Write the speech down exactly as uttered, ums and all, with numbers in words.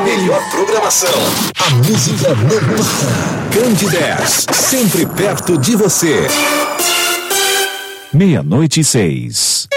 melhor programação. A música não para. Grande dez, sempre perto de você. Meia-noite e seis.